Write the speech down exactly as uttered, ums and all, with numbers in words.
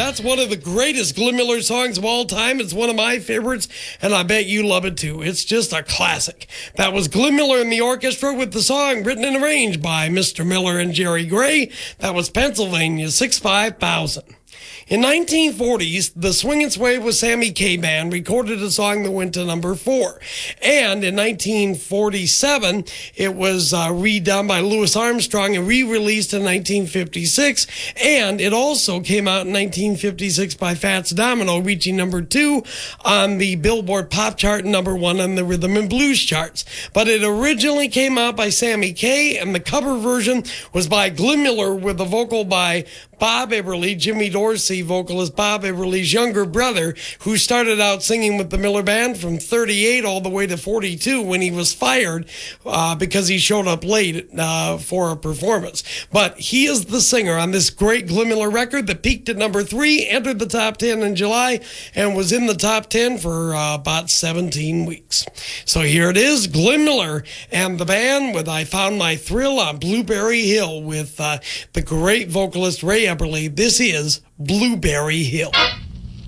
That's one of the greatest Glenn Miller songs of all time. It's one of my favorites, and I bet you love it too. It's just a classic. That was Glenn Miller and the orchestra with the song written and arranged by Mister Miller and Jerry Gray. That was Pennsylvania sixty-five thousand. In nineteen forties, the Swingin' Sway with Sammy Kaye Band recorded a song that went to number four. And in nineteen forty-seven, it was uh, redone by Louis Armstrong and re-released in nineteen fifty-six. And it also came out in nineteen fifty-six by Fats Domino, reaching number two on the Billboard Pop Chart and number one on the Rhythm and Blues charts. But it originally came out by Sammy Kaye, and the cover version was by Glenn Miller with a vocal by Bob Everly, Jimmy Dorsey, vocalist Bob Everly's younger brother, who started out singing with the Miller Band from thirty-eight all the way to forty-two when he was fired uh, because he showed up late uh, for a performance. But he is the singer on this great Glenn Miller record that peaked at number three, entered the top ten in July, and was in the top ten for uh, about seventeen weeks. So here it is, Glenn Miller and the band with I Found My Thrill on Blueberry Hill with uh, the great vocalist Ray Epperly. This is Blueberry Hill.